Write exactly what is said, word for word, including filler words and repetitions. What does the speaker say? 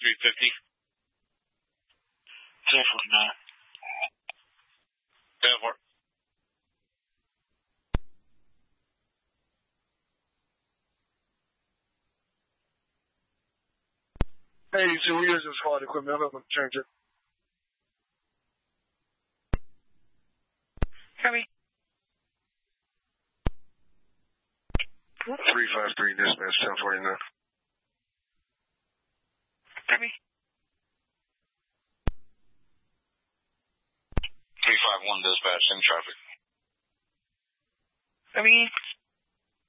three fifty. ten forty-nine. ten forty. Hey, so we use this hard equipment. I'm going to change it. Copy. three five three, dispatch, ten forty-nine. Copy. three five one, dispatch, in traffic. Copy.